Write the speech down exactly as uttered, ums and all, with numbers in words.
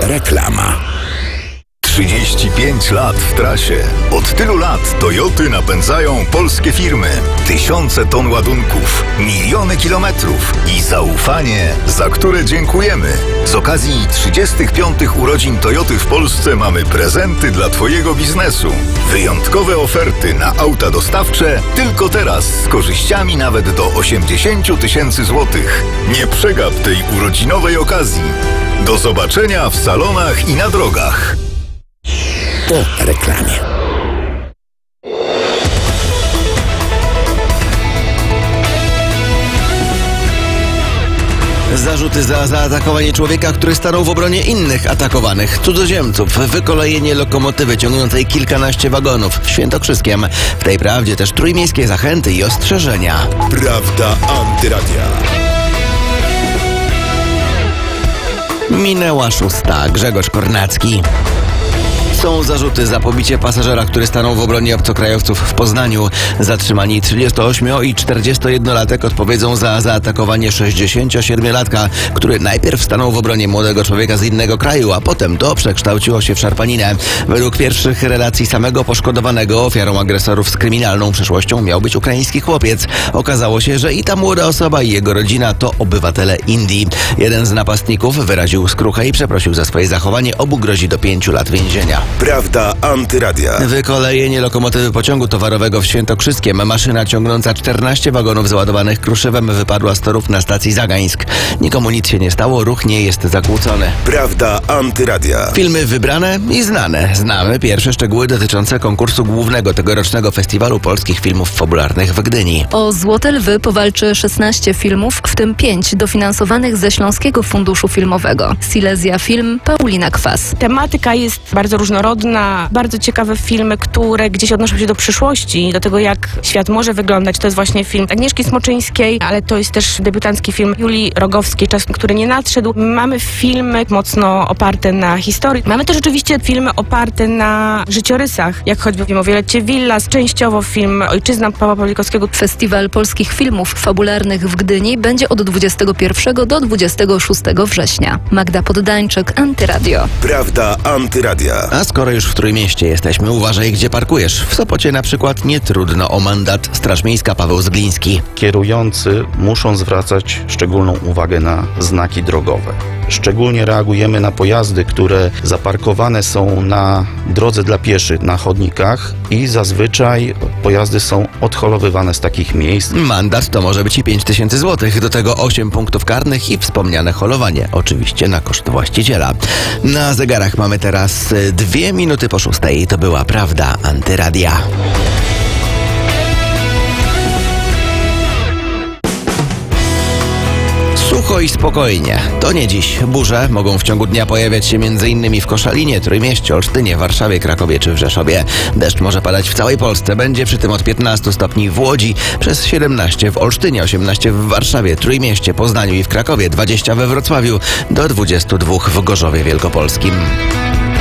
Reklama. trzydzieści pięć lat w trasie. Od tylu lat Toyoty napędzają polskie firmy. Tysiące ton ładunków, miliony kilometrów i zaufanie, za które dziękujemy. Z okazji trzydziestych piątych urodzin Toyoty w Polsce mamy prezenty dla Twojego biznesu. Wyjątkowe oferty na auta dostawcze tylko teraz z korzyściami nawet do osiemdziesiąt tysięcy złotych. Nie przegap tej urodzinowej okazji. Do zobaczenia w salonach i na drogach. Po reklamie. Zarzuty za zaatakowanie człowieka, który stanął w obronie innych atakowanych cudzoziemców. Wykolejenie lokomotywy ciągnącej kilkanaście wagonów w Świętokrzyskiem. W tej prawdzie też trójmiejskie zachęty i ostrzeżenia. Prawda Antyradia. Minęła szósta. Grzegorz Kornacki. Są zarzuty za pobicie pasażera, który stanął w obronie obcokrajowców w Poznaniu. Zatrzymani trzydziestoośmio- i czterdziestojednolatek odpowiedzą za zaatakowanie sześćdziesięciosiedmiolatka, który najpierw stanął w obronie młodego człowieka z innego kraju, a potem to przekształciło się w szarpaninę. Według pierwszych relacji samego poszkodowanego ofiarą agresorów z kryminalną przeszłością miał być ukraiński chłopiec. Okazało się, że i ta młoda osoba, i jego rodzina to obywatele Indii. Jeden z napastników wyraził skruchę i przeprosił za swoje zachowanie. Obu grozi do pięciu lat więzienia. Prawda Antyradia. Wykolejenie lokomotywy pociągu towarowego w Świętokrzyskiem. Maszyna ciągnąca czternaście wagonów załadowanych kruszywem wypadła z torów na stacji Zagańsk. Nikomu nic się nie stało, ruch nie jest zakłócony. Prawda Antyradia. Filmy wybrane i znane. Znamy pierwsze szczegóły dotyczące konkursu głównego tegorocznego Festiwalu Polskich Filmów Fabularnych w Gdyni. O Złote Lwy powalczy szesnaście filmów, w tym pięć dofinansowanych ze Śląskiego Funduszu Filmowego. Silesia Film, Paulina Kwas. Tematyka jest bardzo różnorodna, bardzo ciekawe filmy, które gdzieś odnoszą się do przyszłości, do tego, jak świat może wyglądać. To jest właśnie film Agnieszki Smoczyńskiej, ale to jest też debiutancki film Julii Rogowskiej, Czas, który nie nadszedł. Mamy filmy mocno oparte na historii. Mamy też oczywiście filmy oparte na życiorysach, jak choćby film o Violecie Villas, częściowo film Ojczyzna Pawła Pawlikowskiego. Festiwal Polskich Filmów Fabularnych w Gdyni będzie od dwudziestego pierwszego do dwudziestego szóstego września. Magda Poddańczyk, Antyradio. Prawda Antyradia. A skoro już w Trójmieście jesteśmy, uważaj, gdzie parkujesz. W Sopocie na przykład nie trudno o mandat. Straż Miejska Paweł Zgliński. Kierujący muszą zwracać szczególną uwagę na znaki drogowe. Szczególnie reagujemy na pojazdy, które zaparkowane są na drodze dla pieszych, na chodnikach i zazwyczaj pojazdy są odholowywane z takich miejsc. Mandat to może być i pięć tysięcy złotych, do tego osiem punktów karnych i wspomniane holowanie. Oczywiście na koszt właściciela. Na zegarach mamy teraz dwie minuty po szóstej. To była Prawda Antyradia. Sucho i spokojnie. To nie dziś. Burze mogą w ciągu dnia pojawiać się m.in. w Koszalinie, Trójmieście, Olsztynie, Warszawie, Krakowie czy w Rzeszowie. Deszcz może padać w całej Polsce. Będzie przy tym od piętnastu stopni w Łodzi, przez siedemnaście w Olsztynie, osiemnaście w Warszawie, Trójmieście, Poznaniu i w Krakowie, dwadzieścia we Wrocławiu, do dwudziestu dwóch w Gorzowie Wielkopolskim.